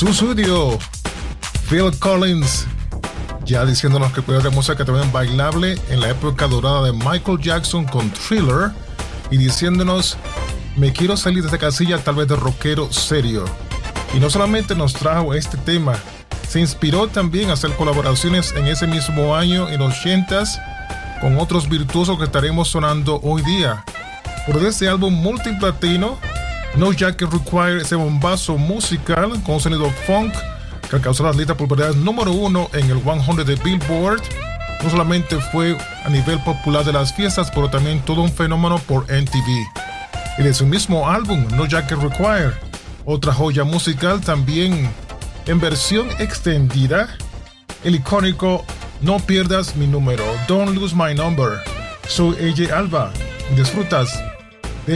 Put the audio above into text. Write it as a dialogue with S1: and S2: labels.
S1: Susudio, Phil Collins, ya diciéndonos que puede haber música también bailable en la época dorada de Michael Jackson con Thriller, y diciéndonos, me quiero salir de esta casilla tal vez de rockero serio. Y no solamente nos trajo este tema, se inspiró también a hacer colaboraciones en ese mismo año, en los 80s, con otros virtuosos que estaremos sonando hoy día. Por ese álbum multiplatino, No Jacket Required, ese bombazo musical con un sonido funk que alcanzó las listas populares número 1 en el 100 de Billboard. No solamente fue a nivel popular de las fiestas, pero también todo un fenómeno por MTV. Y de su mismo álbum, No Jacket Required, otra joya musical también en versión extendida, el icónico No Pierdas Mi Número, Don't Lose My Number. Soy AJ Alba. Disfrutas